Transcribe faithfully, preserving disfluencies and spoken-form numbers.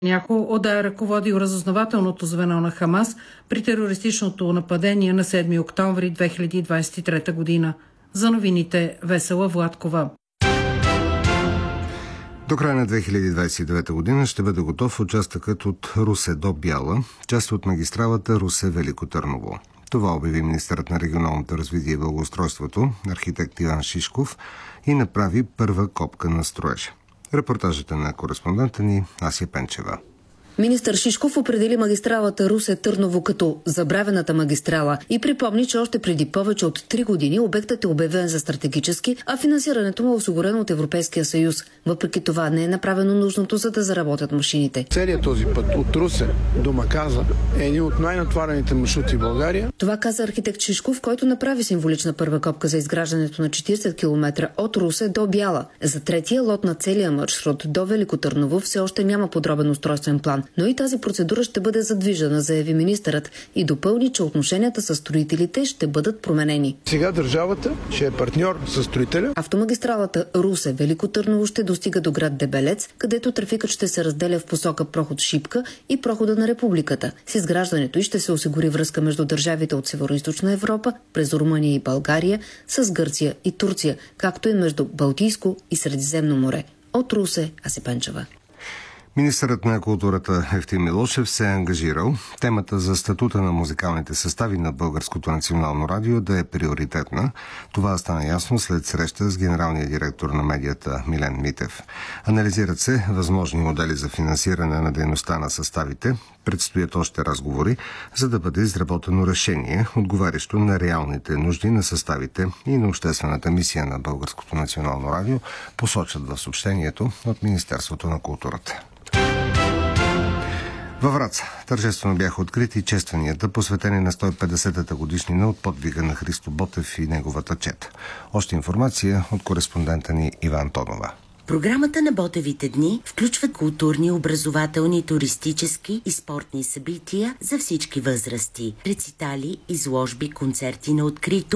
Някой е ръководил разузнавателното звено на Хамас при терористичното нападение на седми октомври две хиляди двадесет и трета година. За новините Весела Владкова. До края на две хиляди двадесет и девета година ще бъде готов участъкът от Русе до Бяла, част от магистралата Русе-Велико Търново. Това обяви министърът на регионалното развитие и благоустройството, архитект Иван Шишков, и направи първа копка на строежа. Репортажът е на кореспондента ни Ася Пенчева. Министър Шишков определи магистралата Русе-Търново като забравената магистрала и припомни, че още преди повече от три години обектът е обявен за стратегически, а финансирането му е осигурено от Европейския съюз. Въпреки това не е направено нужното, за да заработят машините. Целият този път от Русе до Маказа е един от най-натварените маршрути в България. Това каза архитект Шишков, който направи символична първа копка за изграждането на четиридесет километра от Русе до Бяла. За третия лот на целия маршрут до Велико Търново все още няма подробен устройствен план. Но и тази процедура ще бъде задвижена, заяви министърът, и допълни, че отношенията с строителите ще бъдат променени. Сега държавата ще е партньор с строителя. Автомагистралата Русе-Велико Търново ще достига до град Дебелец, където трафикът ще се разделя в посока проход Шипка и прохода на Републиката. С изграждането и ще се осигури връзка между държавите от Североизточна Европа, през Румъния и България, с Гърция и Турция, както и между Балтийско и Средиземно море. От Русе, Ася Пенчева. Министърът на културата Евтим Милошев се е ангажирал темата за статута на музикалните състави на Българското национално радио да е приоритетна. Това стана ясно след среща с генералния директор на медията Милен Митев. Анализират се възможни модели за финансиране на дейността на съставите. Предстоят още разговори, за да бъде изработено решение, отговарящо на реалните нужди на съставите и на обществената мисия на Българското национално радио, посочат в съобщението от Министерството на културата. Във Враца тържествено бяха открити честванията, посветени на сто и петдесетата годишнина от подвига на Христо Ботев и неговата чета. Още информация от кореспондента ни Иван Тонова. Програмата на Ботевите дни включва културни, образователни, туристически и спортни събития за всички възрасти. Рецитали, изложби, концерти на открито